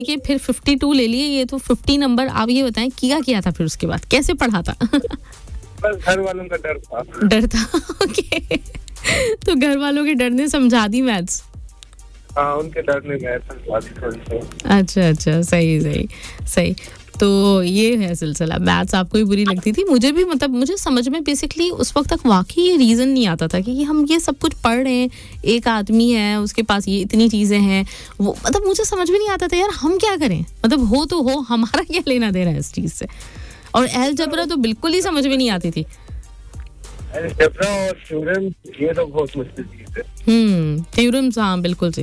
कि फिर 52 ले लिए, ये तो 50 नंबर। आप ये बताएं किया था फिर उसके बाद, कैसे पढ़ा था? बस घर वालों का डर था ओके। तो घर वालों के डर ने समझा दी मैथ्स? हाँ, उनके डर ने मैथ्स समझा दी थोड़ी। अच्छा, सही। तो ये है सिलसिला। मैथ्स आपको भी बुरी लगती थी, मुझे भी, मतलब मुझे समझ में बेसिकली उस वक्त तक वाकई ये रीज़न नहीं आता था कि हम ये सब कुछ पढ़ रहे हैं, एक आदमी है उसके पास ये इतनी चीज़ें हैं, वो मतलब मुझे समझ में नहीं आता था यार हम क्या करें, मतलब हो तो हो, हमारा क्या लेना देना है इस चीज़ से। और अलजेब्रा तो बिल्कुल ही समझ में नहीं आती थी। अलजेब्रा और थ्योरम ये तो बहुत मुश्किल चीज़ है। थ्योरम्स, हाँ बिल्कुल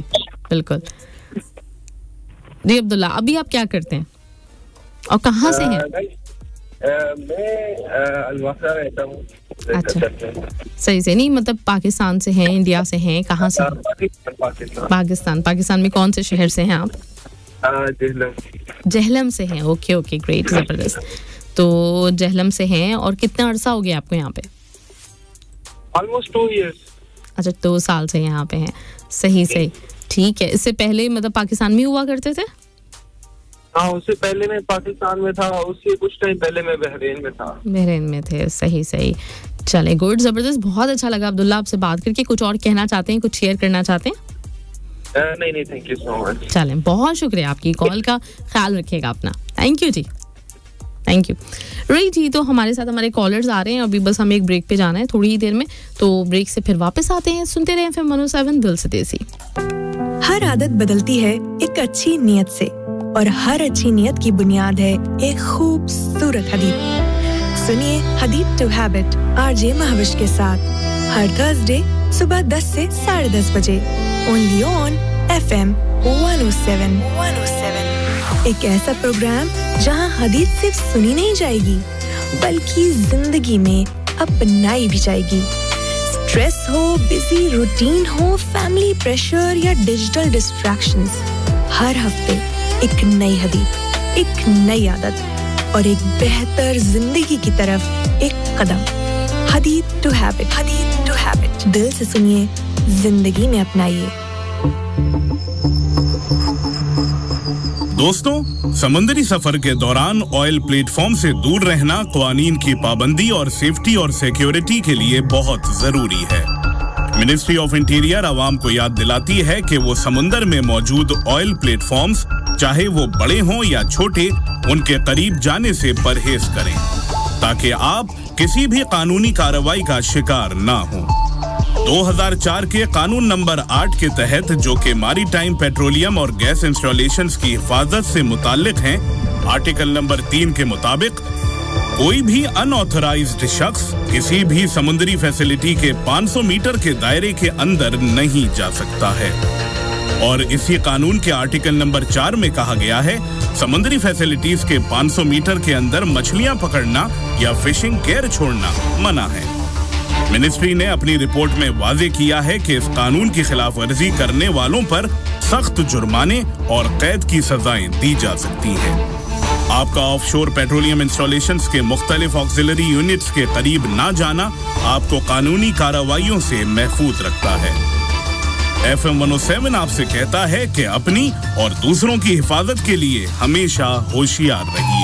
जी अब्दुल्ला, अभी आप क्या करते हैं और कहाँ से हैं? मैं अलवासा रहता हूँ। अच्छा, सही से नहीं, मतलब पाकिस्तान से हैं, इंडिया से हैं, कहाँ से? पाकिस्तान में कौन से शहर से हैं आप? जहलम से हैं। ओके, ग्रेट, जबरदस्त। तो जहलम से हैं, और कितना अरसा हो गया आपको यहाँ पे? Almost 2 years। अच्छा, 2 साल से यहाँ पे हैं। सही, ठीक है। इससे पहले मतलब पाकिस्तान में हुआ करते थे? हाँ, उससे पहले मैं पाकिस्तान में था, उससे कुछ टाइम पहले मैं बहरीन में थे। सही। चले, गुड, जबरदस्त, बहुत अच्छा लगा अब्दुल्ला आपसे बात करके। कुछ और कहना चाहते हैं, कुछ शेयर करना चाहते हैं? नहीं, थैंक यू सो मच। चलें, बहुत शुक्रिया आपकी कॉल का, ख्याल रखिएगा अपना। Thank you ji, thank you. Right जी, तो हमारे साथ हमारे कॉलर्स आ रहे हैं, अभी बस हमें एक ब्रेक पे जाना है थोड़ी ही देर में, तो ब्रेक से फिर वापस आते हैं। सुनते रहे FM 107 दिल से देसी। हर आदत बदलती है एक अच्छी नीयत से, और हर अच्छी नीयत की बुनियाद है एक खूबसूरत हदीत। सुनिए हदीत टू हैबिट RJ महविश के साथ हर थर्सडे सुबह 10 से 10:30 बजे, ओनली ऑन FM 107। एक ऐसा प्रोग्राम जहां हदीत सिर्फ सुनी नहीं जाएगी, बल्कि जिंदगी में अपनाई भी जाएगी। स्ट्रेस हो, बिजी रूटीन हो, फैमिली प्रेशर या डिजिटल डिस्ट्रैक्शंस, हर हफ्ते एक नई हदीत, एक नई आदत और एक बेहतर जिंदगी की तरफ एक कदम। हदीत टू हैबिट, दिल से सुनिए, जिंदगी में अपनाइए। दोस्तों, समुद्री सफर के दौरान ऑयल प्लेटफॉर्म से दूर रहना कानून की पाबंदी और सेफ्टी और सिक्योरिटी के लिए बहुत जरूरी है। मिनिस्ट्री ऑफ इंटीरियर आवाम को याद दिलाती है कि वो समुंदर में मौजूद ऑयल प्लेटफॉर्म्स, चाहे वो बड़े हों या छोटे, उनके करीब जाने से परहेज करें, ताकि आप किसी भी कानूनी कार्रवाई का शिकार ना हो। 2004 के कानून नंबर 8 के तहत, जो कि मैरीटाइम पेट्रोलियम और गैस इंस्टॉलेशंस की हिफाजत से मुताल्लिक हैं, आर्टिकल नंबर 3 के मुताबिक कोई भी अनऑथराइज्ड शख्स किसी भी समुद्री फैसिलिटी के 500 मीटर के दायरे के अंदर नहीं जा सकता है। और इसी कानून के आर्टिकल नंबर 4 में कहा गया है, समुद्री फैसिलिटीज के 500 मीटर के अंदर मछलियां पकड़ना या फिशिंग केयर छोड़ना मना है। मिनिस्ट्री ने अपनी रिपोर्ट में वाजे किया है कि इस कानून की खिलाफ वर्जी करने वालों पर सख्त जुर्माने और कैद की सजाएं दी जा सकती हैं। आपका ऑफशोर पेट्रोलियम इंस्टॉलेशंस के मुख्तलिफ ऑक्सिलरी यूनिट्स के करीब ना जाना आपको कानूनी कार्रवाइयों से महफूज रखता है। FM 107 आपसे कहता है कि अपनी और दूसरों की हिफाजत के लिए हमेशा होशियार रहिए।